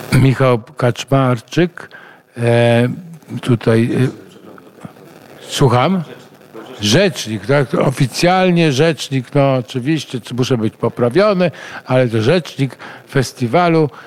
Michał Kaczmarczyk. Tutaj słucham? Rzecznik, tak? Oficjalnie rzecznik, no oczywiście muszę być poprawiony, ale to rzecznik festiwalu